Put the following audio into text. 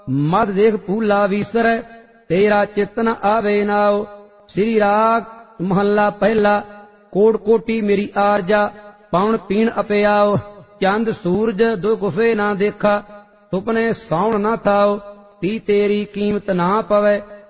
मद देख फूला विसरै तेरा चित न आवे नाओ। श्री राग महला पहला। कोट कोटी मेरी आरजा पाउन पीण अपियाओ। चंद सूरज दो गुफे ना देखा सुपने साउण न थाओ। पी तेरी कीमत ना पवै